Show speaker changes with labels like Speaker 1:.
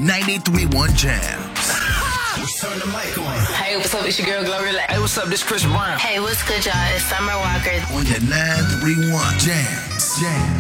Speaker 1: 93.1 Jams.
Speaker 2: Turn the mic on.
Speaker 3: Hey, what's up? It's your girl, Gloria.
Speaker 2: Hey, what's up? This Chris Brown.
Speaker 4: Hey, what's good, y'all? It's Summer Walker.
Speaker 1: On your 931 Jams.